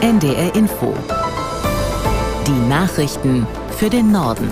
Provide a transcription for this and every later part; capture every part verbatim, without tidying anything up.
N D R Info. Die Nachrichten für den Norden.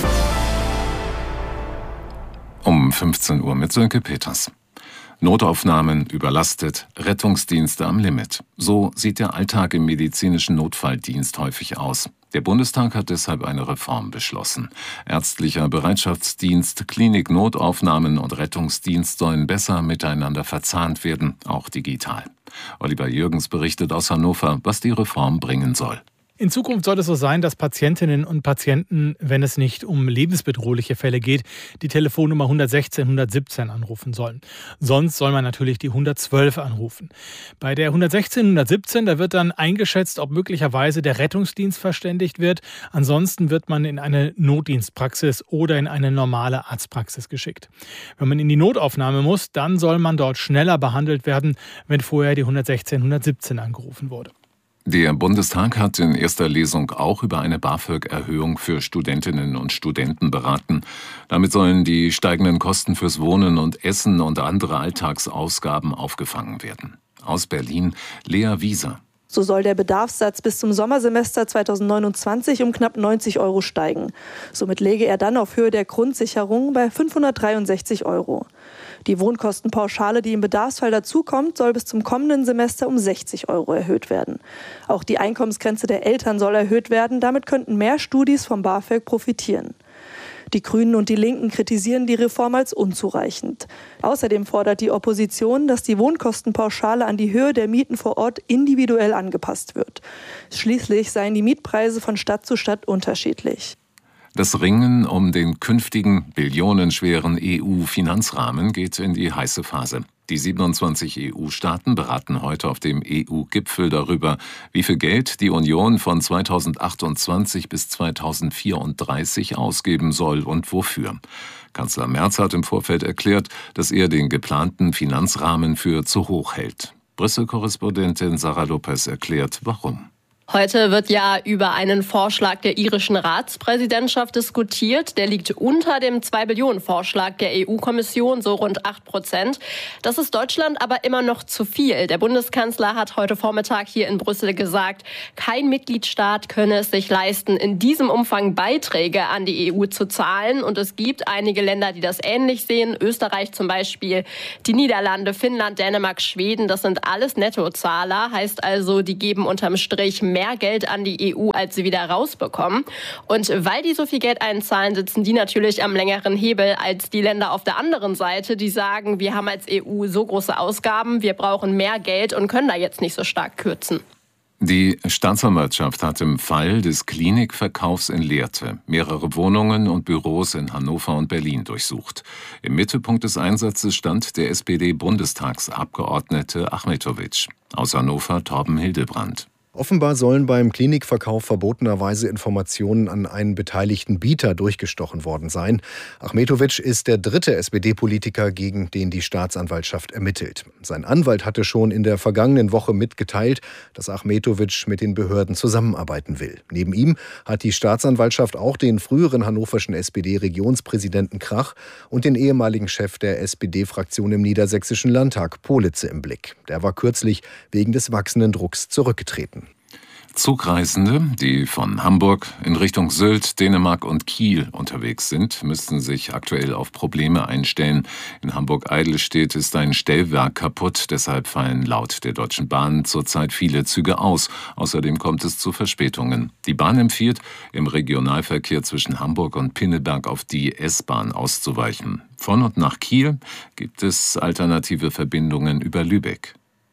Um fünfzehn Uhr mit Sönke Peters. Notaufnahmen überlastet, Rettungsdienste am Limit. So sieht der Alltag im medizinischen Notfalldienst häufig aus. Der Bundestag hat deshalb eine Reform beschlossen. Ärztlicher Bereitschaftsdienst, Klinik, Notaufnahmen und Rettungsdienst sollen besser miteinander verzahnt werden, auch digital. Oliver Jürgens berichtet aus Hannover, was die Reform bringen soll. In Zukunft soll es so sein, dass Patientinnen und Patienten, wenn es nicht um lebensbedrohliche Fälle geht, die Telefonnummer hundertsechzehn hundertsiebzehn anrufen sollen. Sonst soll man natürlich die hundertzwölf anrufen. Bei der hundertsechzehn hundertsiebzehn, da wird dann eingeschätzt, ob möglicherweise der Rettungsdienst verständigt wird. Ansonsten wird man in eine Notdienstpraxis oder in eine normale Arztpraxis geschickt. Wenn man in die Notaufnahme muss, dann soll man dort schneller behandelt werden, wenn vorher die hundertsechzehn hundertsiebzehn angerufen wurde. Der Bundestag hat in erster Lesung auch über eine BAföG-Erhöhung für Studentinnen und Studenten beraten. Damit sollen die steigenden Kosten fürs Wohnen und Essen und andere Alltagsausgaben aufgefangen werden. Aus Berlin, Lea Wieser. So soll der Bedarfssatz bis zum Sommersemester zweitausendneunundzwanzig um knapp neunzig Euro steigen. Somit läge er dann auf Höhe der Grundsicherung bei fünfhundertdreiundsechzig Euro. Die Wohnkostenpauschale, die im Bedarfsfall dazukommt, soll bis zum kommenden Semester um sechzig Euro erhöht werden. Auch die Einkommensgrenze der Eltern soll erhöht werden. Damit könnten mehr Studis vom BAföG profitieren. Die Grünen und die Linken kritisieren die Reform als unzureichend. Außerdem fordert die Opposition, dass die Wohnkostenpauschale an die Höhe der Mieten vor Ort individuell angepasst wird. Schließlich seien die Mietpreise von Stadt zu Stadt unterschiedlich. Das Ringen um den künftigen billionenschweren E U-Finanzrahmen geht in die heiße Phase. Die siebenundzwanzig E U-Staaten beraten heute auf dem E U-Gipfel darüber, wie viel Geld die Union von zweitausendachtundzwanzig bis zweitausendvierunddreißig ausgeben soll und wofür. Kanzler Merz hat im Vorfeld erklärt, dass er den geplanten Finanzrahmen für zu hoch hält. Brüssel-Korrespondentin Sarah Lopez erklärt, warum. Heute wird ja über einen Vorschlag der irischen Ratspräsidentschaft diskutiert. Der liegt unter dem zwei Billionen Vorschlag der E U-Kommission, so rund acht Prozent. Das ist Deutschland aber immer noch zu viel. Der Bundeskanzler hat heute Vormittag hier in Brüssel gesagt, kein Mitgliedstaat könne es sich leisten, in diesem Umfang Beiträge an die E U zu zahlen. Und es gibt einige Länder, die das ähnlich sehen. Österreich zum Beispiel, die Niederlande, Finnland, Dänemark, Schweden. Das sind alles Nettozahler. Heißt also, die geben unterm Strich mehr Geld an die E U, als sie wieder rausbekommen. Und weil die so viel Geld einzahlen, sitzen die natürlich am längeren Hebel als die Länder auf der anderen Seite, die sagen, wir haben als E U so große Ausgaben, wir brauchen mehr Geld und können da jetzt nicht so stark kürzen. Die Staatsanwaltschaft hat im Fall des Klinikverkaufs in Lehrte mehrere Wohnungen und Büros in Hannover und Berlin durchsucht. Im Mittelpunkt des Einsatzes stand der S P D-Bundestagsabgeordnete Achmetović. Aus Hannover Torben Hildebrand. Offenbar sollen beim Klinikverkauf verbotenerweise Informationen an einen beteiligten Bieter durchgestochen worden sein. Achmetović ist der dritte S P D-Politiker, gegen den die Staatsanwaltschaft ermittelt. Sein Anwalt hatte schon in der vergangenen Woche mitgeteilt, dass Achmetović mit den Behörden zusammenarbeiten will. Neben ihm hat die Staatsanwaltschaft auch den früheren hannoverschen S P D-Regionspräsidenten Krach und den ehemaligen Chef der S P D-Fraktion im Niedersächsischen Landtag, Politze, im Blick. Der war kürzlich wegen des wachsenden Drucks zurückgetreten. Zugreisende, die von Hamburg in Richtung Sylt, Dänemark und Kiel unterwegs sind, müssten sich aktuell auf Probleme einstellen. In Hamburg-Eidelstedt ist ein Stellwerk kaputt, deshalb fallen laut der Deutschen Bahn zurzeit viele Züge aus. Außerdem kommt es zu Verspätungen. Die Bahn empfiehlt, im Regionalverkehr zwischen Hamburg und Pinneberg auf die S-Bahn auszuweichen. Von und nach Kiel gibt es alternative Verbindungen über Lübeck.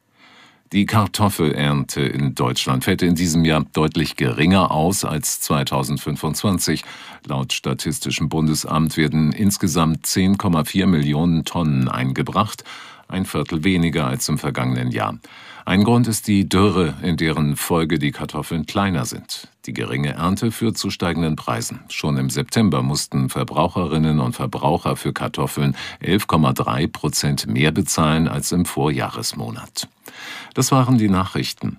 Die Kartoffelernte in Deutschland fällt in diesem Jahr deutlich geringer aus als zweitausendfünfundzwanzig. Laut Statistischem Bundesamt werden insgesamt zehn Komma vier Millionen Tonnen eingebracht, ein Viertel weniger als im vergangenen Jahr. Ein Grund ist die Dürre, in deren Folge die Kartoffeln kleiner sind. Die geringe Ernte führt zu steigenden Preisen. Schon im September mussten Verbraucherinnen und Verbraucher für Kartoffeln elf Komma drei Prozent mehr bezahlen als im Vorjahresmonat. Das waren die Nachrichten.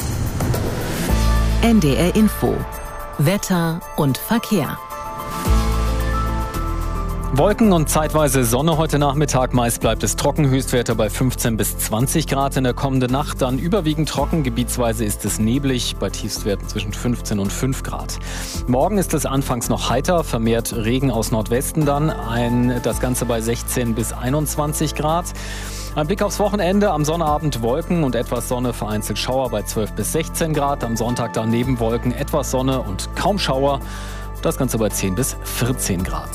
N D R Info. Wetter und Verkehr. Wolken und zeitweise Sonne heute Nachmittag. Meist bleibt es trocken, Höchstwerte bei fünfzehn bis zwanzig Grad in der kommenden Nacht. Dann überwiegend trocken, gebietsweise ist es neblig, bei Tiefstwerten zwischen fünfzehn und fünf Grad. Morgen ist es anfangs noch heiter, vermehrt Regen aus Nordwesten dann. Ein, das Ganze bei sechzehn bis einundzwanzig Grad. Ein Blick aufs Wochenende, am Sonnabend Wolken und etwas Sonne, vereinzelt Schauer bei zwölf bis sechzehn Grad. Am Sonntag dann neben Wolken etwas Sonne und kaum Schauer. Das Ganze bei zehn bis vierzehn Grad.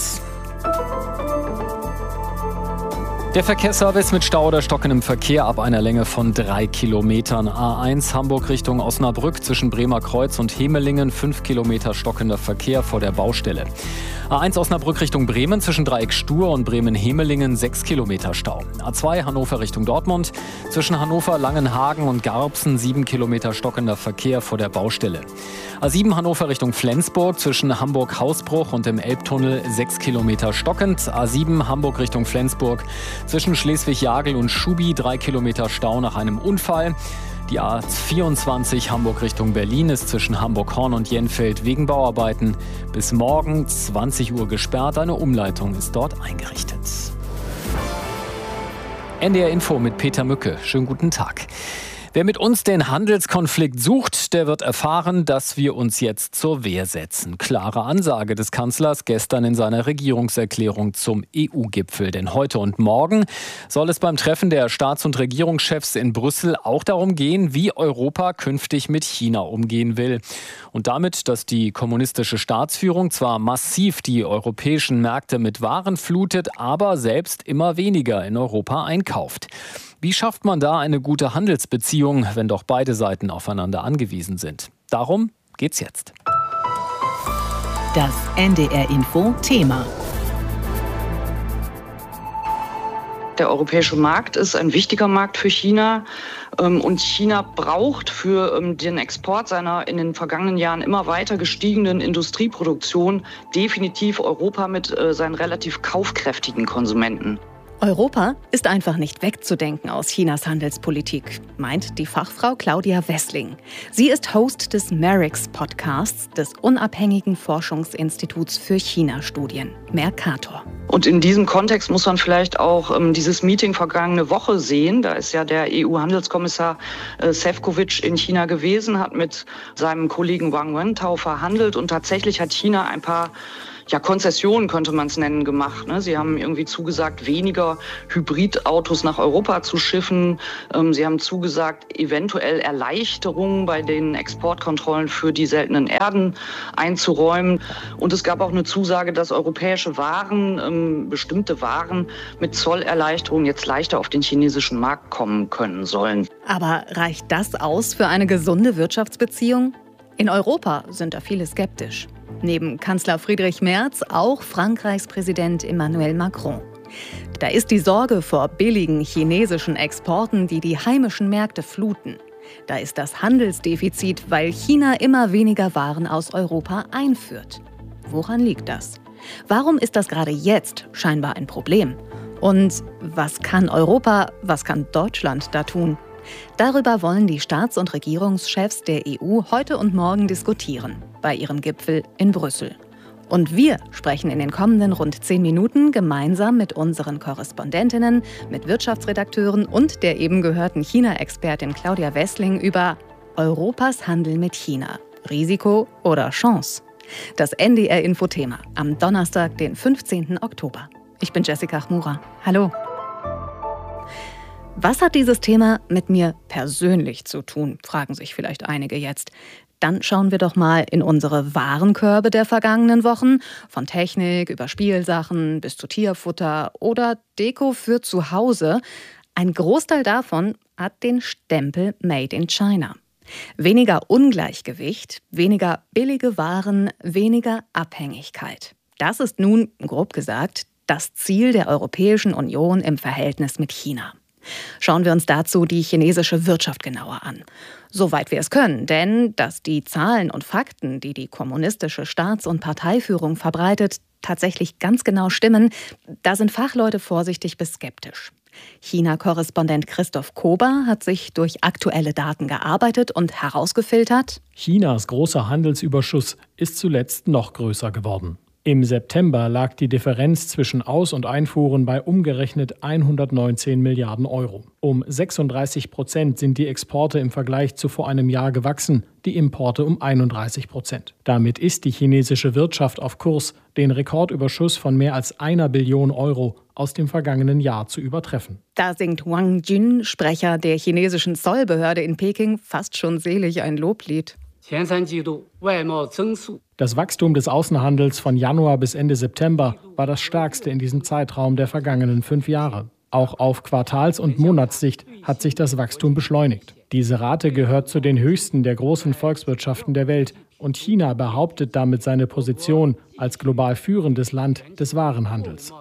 Der Verkehrsservice mit Stau oder stockendem Verkehr ab einer Länge von drei Kilometern. A eins Hamburg Richtung Osnabrück zwischen Bremer Kreuz und Hemelingen. fünf Kilometer stockender Verkehr vor der Baustelle. A eins Osnabrück Richtung Bremen zwischen Dreieck Stur und Bremen-Hemelingen. sechs Kilometer Stau. A zwei Hannover Richtung Dortmund zwischen Hannover, Langenhagen und Garbsen. sieben Kilometer stockender Verkehr vor der Baustelle. A sieben Hannover Richtung Flensburg zwischen Hamburg-Hausbruch und dem Elbtunnel. sechs Kilometer stockend. A sieben Hamburg Richtung Flensburg zwischen Schleswig-Jagel und Schubi, drei Kilometer Stau nach einem Unfall. Die A vierundzwanzig Hamburg Richtung Berlin ist zwischen Hamburg-Horn und Jenfeld wegen Bauarbeiten bis morgen zwanzig Uhr gesperrt. Eine Umleitung ist dort eingerichtet. N D R Info mit Peter Mücke. Schönen guten Tag. Wer mit uns den Handelskonflikt sucht, der wird erfahren, dass wir uns jetzt zur Wehr setzen. Klare Ansage des Kanzlers gestern in seiner Regierungserklärung zum E U-Gipfel. Denn heute und morgen soll es beim Treffen der Staats- und Regierungschefs in Brüssel auch darum gehen, wie Europa künftig mit China umgehen will. Und damit, dass die kommunistische Staatsführung zwar massiv die europäischen Märkte mit Waren flutet, aber selbst immer weniger in Europa einkauft. Wie schafft man da eine gute Handelsbeziehung, wenn doch beide Seiten aufeinander angewiesen sind? Darum geht's jetzt. Das N D R Info Thema. Der europäische Markt ist ein wichtiger Markt für China. Und China braucht für den Export seiner in den vergangenen Jahren immer weiter gestiegenen Industrieproduktion definitiv Europa mit seinen relativ kaufkräftigen Konsumenten. Europa ist einfach nicht wegzudenken aus Chinas Handelspolitik, meint die Fachfrau Claudia Wessling. Sie ist Host des Merix-Podcasts des unabhängigen Forschungsinstituts für China-Studien, Mercator. Und in diesem Kontext muss man vielleicht auch ähm, dieses Meeting vergangene Woche sehen. Da ist ja der E U-Handelskommissar äh, Šefčovič in China gewesen, hat mit seinem Kollegen Wang Wentao verhandelt und tatsächlich hat China ein paar ja, Konzessionen könnte man es nennen, gemacht. Ne? Sie haben irgendwie zugesagt, weniger Hybridautos nach Europa zu schiffen. Ähm, sie haben zugesagt, eventuell Erleichterungen bei den Exportkontrollen für die seltenen Erden einzuräumen. Und es gab auch eine Zusage, dass europäische Waren, ähm, bestimmte Waren mit Zollerleichterungen jetzt leichter auf den chinesischen Markt kommen können sollen. Aber reicht das aus für eine gesunde Wirtschaftsbeziehung? In Europa sind da viele skeptisch. Neben Kanzler Friedrich Merz auch Frankreichs Präsident Emmanuel Macron. Da ist die Sorge vor billigen chinesischen Exporten, die die heimischen Märkte fluten. Da ist das Handelsdefizit, weil China immer weniger Waren aus Europa einführt. Woran liegt das? Warum ist das gerade jetzt scheinbar ein Problem? Und was kann Europa, was kann Deutschland da tun? Darüber wollen die Staats- und Regierungschefs der E U heute und morgen diskutieren, bei ihrem Gipfel in Brüssel. Und wir sprechen in den kommenden rund zehn Minuten gemeinsam mit unseren Korrespondentinnen, mit Wirtschaftsredakteuren und der eben gehörten China-Expertin Claudia Wessling über Europas Handel mit China. Risiko oder Chance? Das N D R-Info-Thema am Donnerstag, den fünfzehnten Oktober. Ich bin Jessica Chmura. Hallo. Was hat dieses Thema mit mir persönlich zu tun, fragen sich vielleicht einige jetzt. Dann schauen wir doch mal in unsere Warenkörbe der vergangenen Wochen. Von Technik über Spielsachen bis zu Tierfutter oder Deko für zu Hause. Ein Großteil davon hat den Stempel Made in China. Weniger Ungleichgewicht, weniger billige Waren, weniger Abhängigkeit. Das ist nun, grob gesagt, das Ziel der Europäischen Union im Verhältnis mit China. Schauen wir uns dazu die chinesische Wirtschaft genauer an. Soweit wir es können, denn dass die Zahlen und Fakten, die die kommunistische Staats- und Parteiführung verbreitet, tatsächlich ganz genau stimmen, da sind Fachleute vorsichtig bis skeptisch. China-Korrespondent Christoph Kober hat sich durch aktuelle Daten gearbeitet und herausgefiltert: Chinas großer Handelsüberschuss ist zuletzt noch größer geworden. Im September lag die Differenz zwischen Aus- und Einfuhren bei umgerechnet hundertneunzehn Milliarden Euro. Um sechsunddreißig Prozent sind die Exporte im Vergleich zu vor einem Jahr gewachsen, die Importe um einunddreißig Prozent. Damit ist die chinesische Wirtschaft auf Kurs, den Rekordüberschuss von mehr als einer Billion Euro aus dem vergangenen Jahr zu übertreffen. Da singt Wang Jun, Sprecher der chinesischen Zollbehörde in Peking, fast schon selig ein Loblied. Das Wachstum des Außenhandels von Januar bis Ende September war das stärkste in diesem Zeitraum der vergangenen fünf Jahre. Auch auf Quartals- und Monatssicht hat sich das Wachstum beschleunigt. Diese Rate gehört zu den höchsten der großen Volkswirtschaften der Welt und China behauptet damit seine Position als global führendes Land des Warenhandels.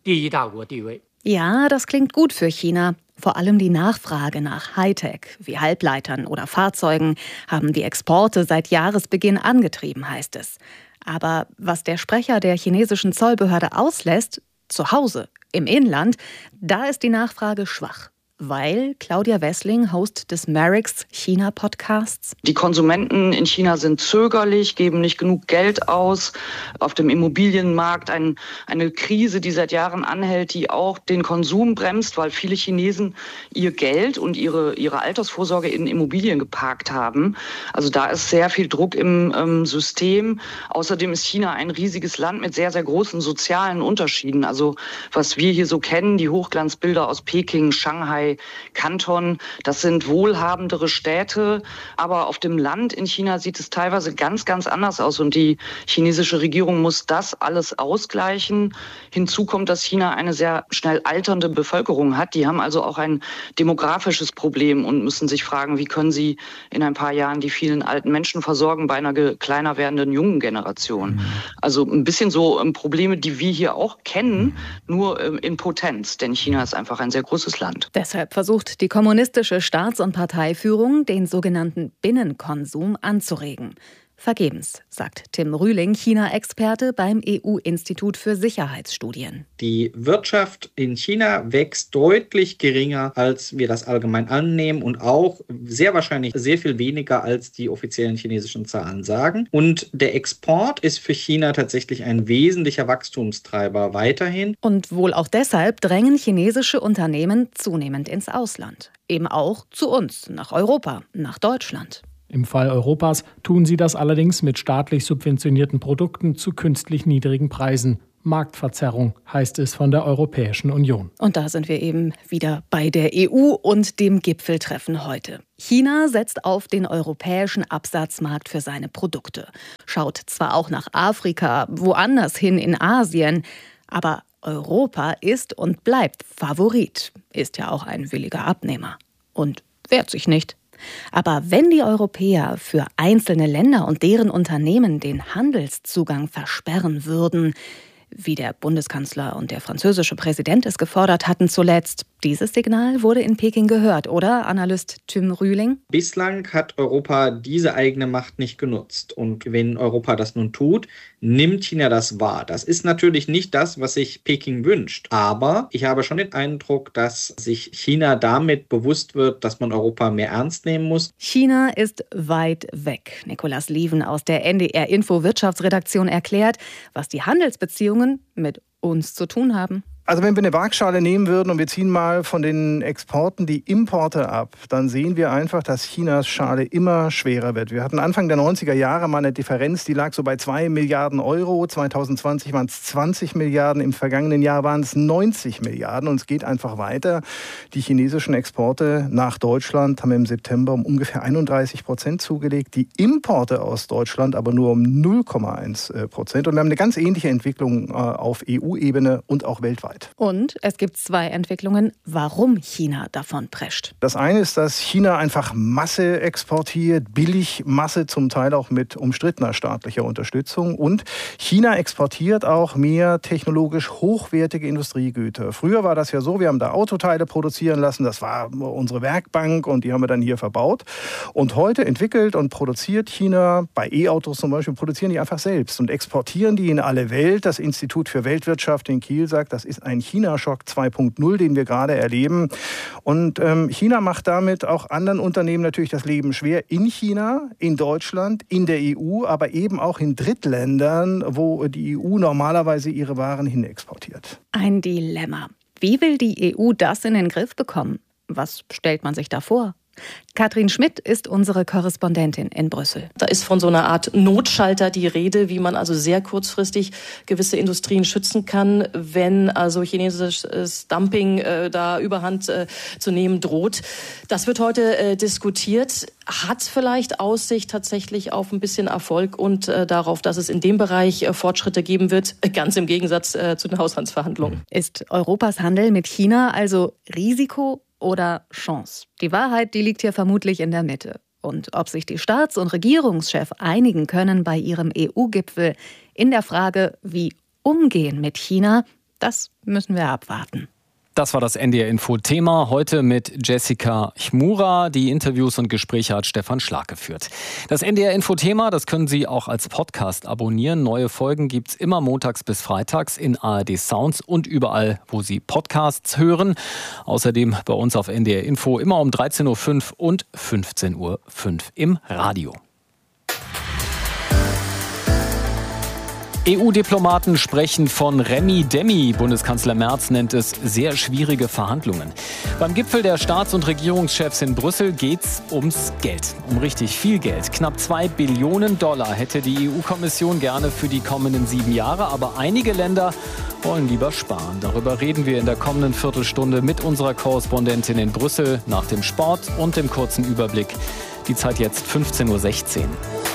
Ja, das klingt gut für China. Vor allem die Nachfrage nach Hightech wie Halbleitern oder Fahrzeugen haben die Exporte seit Jahresbeginn angetrieben, heißt es. Aber was der Sprecher der chinesischen Zollbehörde auslässt, zu Hause, im Inland, da ist die Nachfrage schwach. Weil Claudia Wessling, Host des Merix China-Podcasts. Die Konsumenten in China sind zögerlich, geben nicht genug Geld aus. Auf dem Immobilienmarkt ein, eine Krise, die seit Jahren anhält, die auch den Konsum bremst, weil viele Chinesen ihr Geld und ihre, ihre Altersvorsorge in Immobilien geparkt haben. Also da ist sehr viel Druck im ähm, System. Außerdem ist China ein riesiges Land mit sehr, sehr großen sozialen Unterschieden. Also was wir hier so kennen, die Hochglanzbilder aus Peking, Shanghai, Kanton, das sind wohlhabendere Städte, aber auf dem Land in China sieht es teilweise ganz, ganz anders aus und die chinesische Regierung muss das alles ausgleichen. Hinzu kommt, dass China eine sehr schnell alternde Bevölkerung hat. Die haben also auch ein demografisches Problem und müssen sich fragen, wie können sie in ein paar Jahren die vielen alten Menschen versorgen bei einer kleiner werdenden jungen Generation. Also ein bisschen so Probleme, die wir hier auch kennen, nur in Potenz, denn China ist einfach ein sehr großes Land. Deshalb versucht die kommunistische Staats- und Parteiführung, den sogenannten Binnenkonsum anzuregen. Vergebens, sagt Tim Rühling, China-Experte beim E U-Institut für Sicherheitsstudien. Die Wirtschaft in China wächst deutlich geringer, als wir das allgemein annehmen und auch sehr wahrscheinlich sehr viel weniger, als die offiziellen chinesischen Zahlen sagen. Und der Export ist für China tatsächlich ein wesentlicher Wachstumstreiber weiterhin. Und wohl auch deshalb drängen chinesische Unternehmen zunehmend ins Ausland. Eben auch zu uns, nach Europa, nach Deutschland. Im Fall Europas tun sie das allerdings mit staatlich subventionierten Produkten zu künstlich niedrigen Preisen. Marktverzerrung heißt es von der Europäischen Union. Und da sind wir eben wieder bei der E U und dem Gipfeltreffen heute. China setzt auf den europäischen Absatzmarkt für seine Produkte. Schaut zwar auch nach Afrika, woanders hin in Asien, aber Europa ist und bleibt Favorit, ist ja auch ein williger Abnehmer und wehrt sich nicht. Aber wenn die Europäer für einzelne Länder und deren Unternehmen den Handelszugang versperren würden, wie der Bundeskanzler und der französische Präsident es gefordert hatten zuletzt, dieses Signal wurde in Peking gehört, oder, Analyst Tim Rühling? Bislang hat Europa diese eigene Macht nicht genutzt. Und wenn Europa das nun tut, nimmt China das wahr. Das ist natürlich nicht das, was sich Peking wünscht. Aber ich habe schon den Eindruck, dass sich China damit bewusst wird, dass man Europa mehr ernst nehmen muss. China ist weit weg. Nikolaus Lieven aus der N D R-Info-Wirtschaftsredaktion erklärt, was die Handelsbeziehungen mit uns zu tun haben. Also wenn wir eine Waagschale nehmen würden und wir ziehen mal von den Exporten die Importe ab, dann sehen wir einfach, dass Chinas Schale immer schwerer wird. Wir hatten Anfang der neunziger Jahre mal eine Differenz, die lag so bei zwei Milliarden Euro. zwanzig zwanzig waren es zwanzig Milliarden, im vergangenen Jahr waren es neunzig Milliarden und es geht einfach weiter. Die chinesischen Exporte nach Deutschland haben im September um ungefähr einunddreißig Prozent zugelegt, die Importe aus Deutschland aber nur um null Komma eins Prozent. Und wir haben eine ganz ähnliche Entwicklung auf E U-Ebene und auch weltweit. Und es gibt zwei Entwicklungen, warum China davon prescht. Das eine ist, dass China einfach Masse exportiert, billig Masse, zum Teil auch mit umstrittener staatlicher Unterstützung. Und China exportiert auch mehr technologisch hochwertige Industriegüter. Früher war das ja so, wir haben da Autoteile produzieren lassen, das war unsere Werkbank und die haben wir dann hier verbaut. Und heute entwickelt und produziert China, bei E-Autos zum Beispiel, produzieren die einfach selbst und exportieren die in alle Welt. Das Institut für Weltwirtschaft in Kiel sagt, das ist ist ein China-Schock zwei Punkt null, den wir gerade erleben. Und ähm, China macht damit auch anderen Unternehmen natürlich das Leben schwer. In China, in Deutschland, in der E U, aber eben auch in Drittländern, wo die E U normalerweise ihre Waren hin exportiert. Ein Dilemma. Wie will die E U das in den Griff bekommen? Was stellt man sich da vor? Katrin Schmidt ist unsere Korrespondentin in Brüssel. Da ist von so einer Art Notschalter die Rede, wie man also sehr kurzfristig gewisse Industrien schützen kann, wenn also chinesisches Dumping äh, da überhand äh, zu nehmen droht. Das wird heute äh, diskutiert. Hat vielleicht Aussicht tatsächlich auf ein bisschen Erfolg und äh, darauf, dass es in dem Bereich äh, Fortschritte geben wird, ganz im Gegensatz äh, zu den Haushaltsverhandlungen. Ist Europas Handel mit China also Risiko oder Chance? Die Wahrheit, die liegt hier vermutlich in der Mitte. Und ob sich die Staats- und Regierungschefs einigen können bei ihrem E U-Gipfel in der Frage, wie umgehen mit China, das müssen wir abwarten. Das war das N D R-Info-Thema. Heute mit Jessica Chmura. Die Interviews und Gespräche hat Stefan Schlag geführt. Das N D R-Info-Thema, das können Sie auch als Podcast abonnieren. Neue Folgen gibt's immer montags bis freitags in A R D Sounds und überall, wo Sie Podcasts hören. Außerdem bei uns auf N D R-Info immer um dreizehn Uhr fünf und fünfzehn Uhr fünf im Radio. E U-Diplomaten sprechen von Remi-Demi. Bundeskanzler Merz nennt es sehr schwierige Verhandlungen. Beim Gipfel der Staats- und Regierungschefs in Brüssel geht's ums Geld. Um richtig viel Geld. Knapp zwei Billionen Dollar hätte die E U-Kommission gerne für die kommenden sieben Jahre. Aber einige Länder wollen lieber sparen. Darüber reden wir in der kommenden Viertelstunde mit unserer Korrespondentin in Brüssel nach dem Sport und dem kurzen Überblick. Die Zeit jetzt fünfzehn Uhr sechzehn.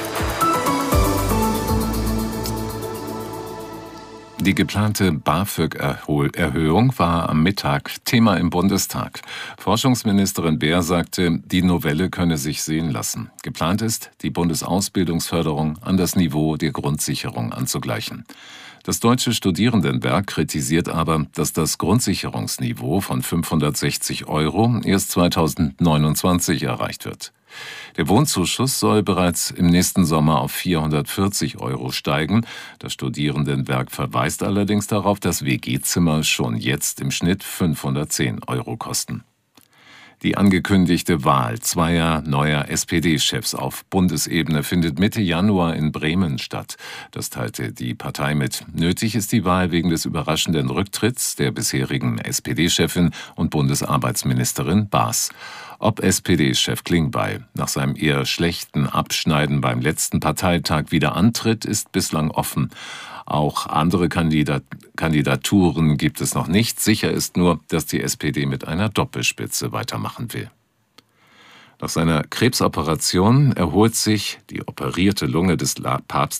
Die geplante BAföG-Erhöhung war am Mittag Thema im Bundestag. Forschungsministerin Beer sagte, die Novelle könne sich sehen lassen. Geplant ist, die Bundesausbildungsförderung an das Niveau der Grundsicherung anzugleichen. Das Deutsche Studierendenwerk kritisiert aber, dass das Grundsicherungsniveau von fünfhundertsechzig Euro erst zweitausendneunundzwanzig erreicht wird. Der Wohnzuschuss soll bereits im nächsten Sommer auf vierhundertvierzig Euro steigen. Das Studierendenwerk verweist allerdings darauf, dass W G-Zimmer schon jetzt im Schnitt fünfhundertzehn Euro kosten. Die angekündigte Wahl zweier neuer S P D-Chefs auf Bundesebene findet Mitte Januar in Bremen statt. Das teilte die Partei mit. Nötig ist die Wahl wegen des überraschenden Rücktritts der bisherigen S P D-Chefin und Bundesarbeitsministerin Baas. Ob S P D-Chef Klingbeil nach seinem eher schlechten Abschneiden beim letzten Parteitag wieder antritt, ist bislang offen. Auch andere Kandidat- Kandidaturen gibt es noch nicht. Sicher ist nur, dass die S P D mit einer Doppelspitze weitermachen will. Nach seiner Krebsoperation erholt sich die operierte Lunge des Papstes